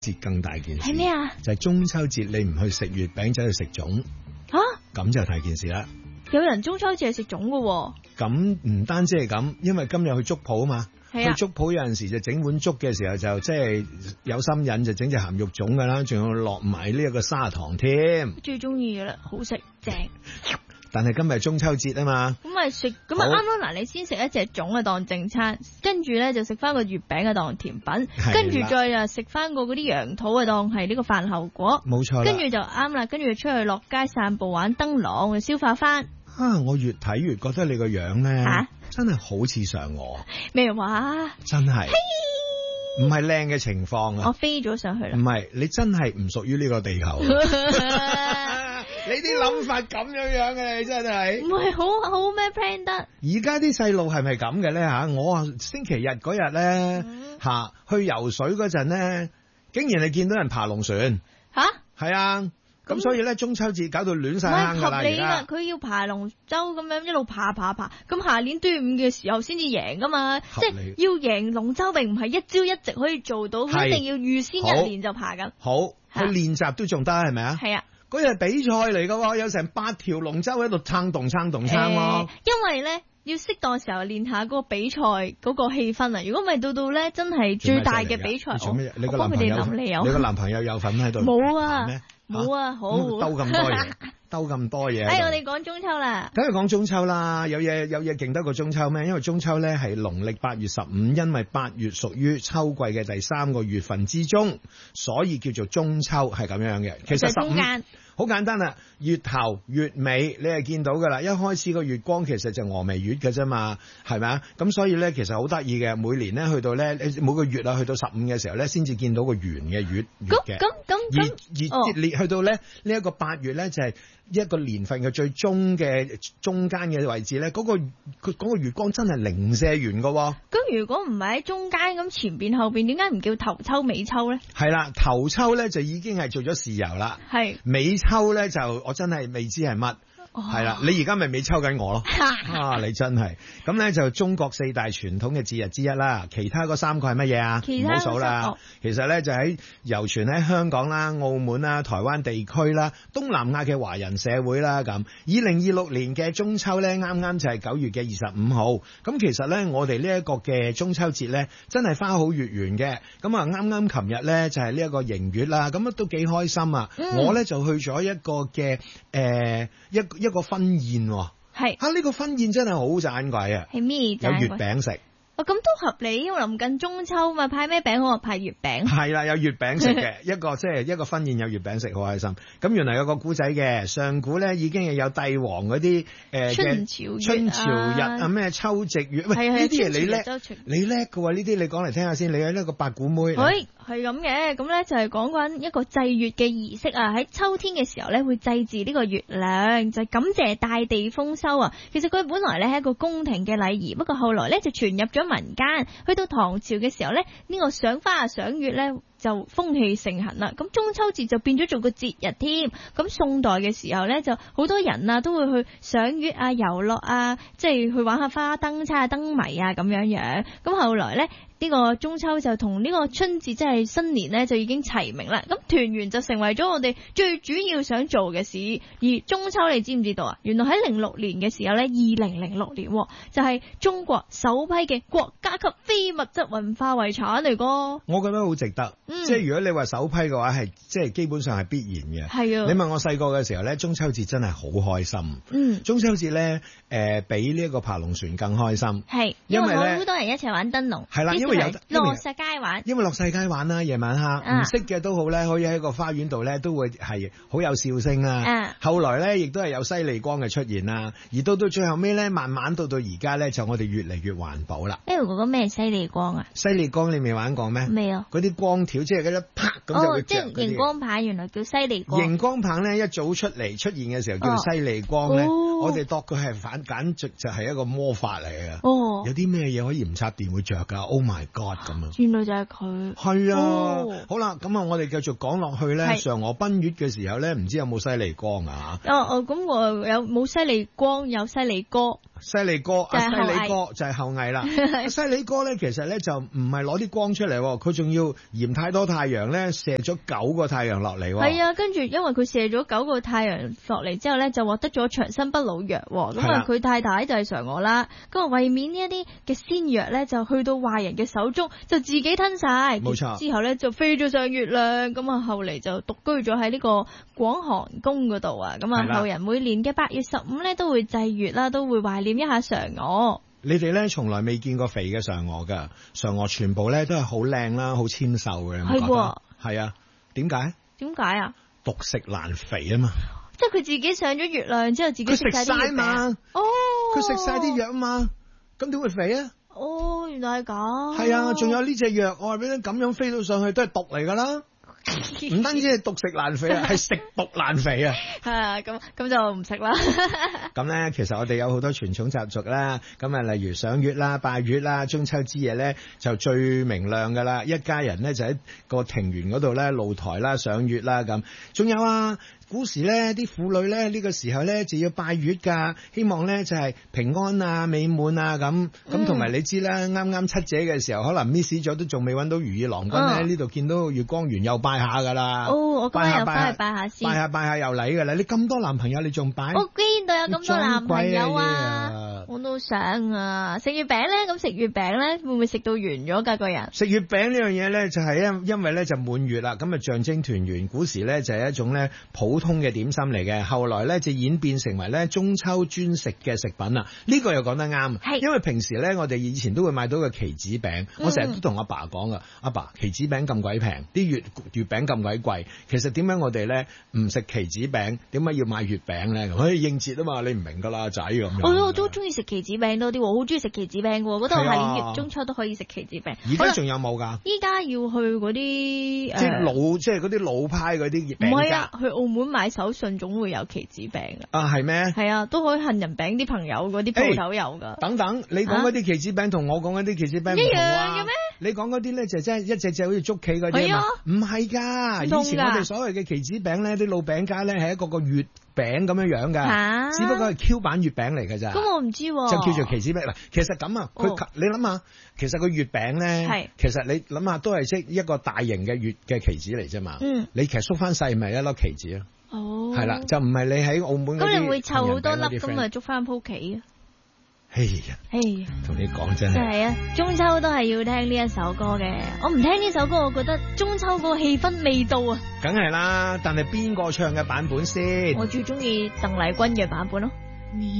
節更大件事。 係咩啊？ 就係中秋節你唔去食月餅，走去食粽，咁就大件事啦。 有人中秋節係食粽㗎喎。 咁唔單止係咁，因為今日去粥鋪啊嘛。去粥鋪有陣時就整碗粥嘅時候就即係有心癮就整隻鹹肉粽噶啦，仲要落埋呢一個砂糖添。 最中意嘅啦，好食正。 但係今日係中秋節啊嘛， 咁咪食咁啊啱啱嗱，你先食一隻粽嘅當正餐，跟住咧就食翻個月餅嘅當甜品，跟住再食翻個嗰啲羊肚嘅當係呢個飯後果， 冇錯。 跟住就啱啦，跟住出去落街散步玩燈籠，消化翻。 我越睇越覺得你個樣咧，真係好似上我。 咩話？ 真係唔係靚嘅情況啊！ 我飛咗上去啦。 唔係，你真係唔屬於呢個地球。你啲諗法咁樣嘅，你真係唔係好咩 plan 得？ 而家啲細路係咪咁嘅咧吓？我星期日嗰日咧吓去游水嗰陣咧，竟然係見到人爬龍船吓？ 係啊！咁所以咧，中秋節搞到亂晒坑噶啦！ 合理噶，佢要爬龍舟咁樣一路爬，咁下年端午嘅時候先至贏噶嘛，即係要贏龍舟並唔係一朝一夕可以做到，一定要預先一年就爬緊。 好，去練習都仲得係咪啊？ 係啊， 嗰日比賽嚟噶喎，有成8條龍舟喺度撐動喎。 因為咧要適當時候練下嗰個比賽嗰個氣氛啊！如果唔係到咧真係最大嘅比賽， 你個男朋友諗你個男朋友有份喺度？ 冇啊。冇啊，好兜咁多嘢。 我哋講中秋啦， 梗係講中秋啦，有嘢勁得過中秋咩？因為中秋咧係農曆8月15，因為8月屬於秋季嘅第3個月份之中，所以叫做中秋係咁樣嘅。其實中間好簡單啦，月頭月尾你係見到噶啦，一開始個月光其實就峨眉月嘅啫嘛，係咪啊？咁所以咧其實好得意嘅，每年咧去到咧每個月啊去到15嘅時候咧，先至見到個圓嘅月嘅。而烈去到咧呢一個8月咧就係一個年份嘅最終嘅中間嘅位置咧，嗰個月光真係零舍圓噶。 咁如果唔係喺中間，咁前邊後邊點解唔叫頭秋尾秋咧？ 係啦，頭秋咧就已經係做咗豉油啦， 係尾秋咧就我真係未知係乜。係啦，你而家咪未抽緊我咯？你真係咁咧，就中國4大傳統嘅節日之一啦。其他嗰3個係乜嘢啊？唔好數啦。其實咧就喺流傳喺香港啦、澳門啦、台灣地區啦、東南亞嘅華人社會啦咁。2026年嘅中秋咧，啱啱就係9月嘅25號。咁其實咧，我哋呢一個嘅中秋節咧，真係花好月圓嘅。咁啊，啱啱琴日咧就係呢一個迎月啦，咁都幾開心啊！我咧就去咗一個嘅一個婚宴喎，係呢個婚宴真係好盞鬼啊！ 係咩？ 有月餅食。 咁都合理，因為臨近中秋嘛，派咩餅好啊？派月餅。係啦，有月餅食嘅一個即係一個婚宴有月餅食，好開心。咁原來有個古仔嘅，上古咧已經係有帝王嗰啲春潮日啊咩秋夕月，喂呢啲嘢你叻嘅喎，呢啲你講嚟聽下先。你係呢個八股妹。 係咁嘅，咁咧就係講緊一個祭月嘅儀式啊！喺秋天嘅時候咧，會祭祀呢個月亮，就係感謝大地豐收啊！其實佢本來咧係一個宮廷嘅禮儀，不過後來咧就傳入咗民間。去到唐朝嘅時候咧，呢個賞花啊賞月咧就風氣盛行啦。咁中秋節就變咗做個節日添。咁宋代嘅時候咧，就好多人啊都會去賞月啊、遊樂啊，即係去玩下花燈、猜下燈謎啊咁樣樣。咁後來咧，呢個中秋就同呢個春節即係新年呢，就已經齊名啦。咁團圓就成為咗我哋最主要想做嘅事。而中秋你知唔知道啊？原來喺06年嘅時候呢，2006年就係中國首批嘅國家級非物質文化遺產嚟個。 我覺得好值得，即係如果你話首批嘅話，係即係基本上係必然嘅。 係啊， 你問我細個嘅時候呢，中秋節真係好開心。中秋節呢，比呢一個爬龍船更開心。係，因為好多人一齊玩燈籠。係啦，因為落石街玩，因為落世街玩啦，夜晚黑唔識嘅都好咧，可以喺個花園度咧都會係好有笑聲啦。後來咧亦都係有犀利光嘅出現啦，而到最後尾咧，慢慢到而家咧就我哋越嚟越環保啦。 哥哥咩犀利光啊？犀利光你未玩過咩？ 未啊！ 嗰啲光條即係嗰啲啪咁就會着嗰啲。 即係熒光棒原來叫犀利光。 熒光棒咧一早出嚟出現嘅時候叫犀利光咧，我哋當佢係簡直就係一個魔法嚟嘅。有啲咩嘢可以唔插電會着噶 ？Oh my god！咁啊， 原來就係佢。 係啊，好啦，咁啊，我哋繼續講落去咧。嫦娥奔月嘅時候咧，唔知有冇犀利光啊？ 咁我有冇犀利光？有犀利歌。 犀利哥，犀利哥就係後羿啦。犀利哥咧，其實咧就唔係攞啲光出嚟，佢仲要嫌太多太陽咧，射咗9個太陽落嚟。 係啊，跟住因為佢射咗9個太陽落嚟之後咧，就獲得咗長生不老藥。咁啊，佢太太就係嫦娥啦。咁啊，為免呢一啲嘅仙藥咧，就去到壞人嘅手中，就自己吞晒。冇錯。之後咧就飛咗上月亮。咁啊，後嚟就獨居咗喺呢個廣寒宮嗰度啊。咁啊，後人每年嘅8月15咧都會祭月啦，都會懷念一下嫦娥。 你哋咧從來未見過肥嘅嫦娥噶，嫦娥全部咧都係好靚啦，好纖瘦嘅。係喎。係啊，點解？點解啊？獨食難肥啊嘛。即係佢自己上咗月亮之後，自己食晒啲嘛。哦。佢食晒啲藥啊嘛，咁點會肥啊？哦，原來係咁。係啊，仲有呢隻藥，我話俾你聽，咁樣飛到上去都係毒嚟噶啦。唔單止係獨食難肥啊，係食毒難肥啊！咁就唔食啦。咁咧，其實我哋有好多傳統習俗啦。咁啊，例如賞月啦、拜月啦、中秋之夜咧就最明亮噶啦。一家人咧就喺個庭園嗰度咧露台啦、賞月啦咁。仲有啊，古時咧啲婦女咧呢個時候咧就要拜月噶，希望咧就係平安啊、美滿啊咁。咁同埋你知啦，啱啱七姐嘅時候，可能 miss 咗都仲未揾到如意郎君咧，呢度見到月光圓又拜下噶啦。哦，我今日又翻去拜下先。拜下又嚟噶啦！你咁多男朋友，你仲拜？我邊度有咁多男朋友啊？我都想啊！食月餅咧，咁食月餅咧，會唔會食到圓咗㗎個人？食月餅呢樣嘢咧，就係因為咧就滿月啦，咁啊象徵團圓。古時咧就係一種咧普通嘅點心嚟嘅，後來咧就演變成為咧中秋專食嘅食品啦。呢個又講得啱，係因為平時咧我哋以前都會買到個棋子餅，我成日都同阿爸講噶，阿爸棋子餅咁鬼平，啲月餅咁鬼貴，其實點解我哋咧唔食棋子餅，點解要買月餅咧？可以應節啊嘛，你唔明噶啦仔咁樣。我都中意食棋子餅多啲，我好中意食棋子餅嘅，覺得我下年月中秋都可以食棋子餅。而家仲有冇噶？依家要去嗰啲即係嗰啲老派嗰啲月餅。唔係啊，去澳門買手信總會有棋子餅啊，係咩？係啊，都可以杏仁餅啲朋友嗰啲鋪頭有噶。等等，你講嗰啲棋子餅同我講嗰啲棋子餅唔同啊？一樣嘅咩？你講嗰啲咧就真係一隻隻好似捉棋嗰啲啊嘛？唔係噶，以前我哋所謂嘅棋子餅咧，啲老餅家咧係一個月餅咁樣樣噶，只不過係 Q 版月餅嚟㗎咋。咁我唔知，就叫做棋子餅。嗱，其實咁啊，你諗下，其實個月餅咧，其實你諗下都係即一個大型嘅月嘅棋子嚟啫嘛。你其實縮翻細咪一粒棋子咯。哦，係啦，就唔係你喺澳門嗰啲。咁你會湊好多粒咁啊，捉翻鋪棋啊！哎呀，同你講真係啊，中秋都係要聽呢一首歌嘅。我唔聽呢首歌，我覺得中秋嗰個氣氛未到啊。梗係啦，但係邊個唱嘅版本先？我最中意鄧麗君嘅版本咯。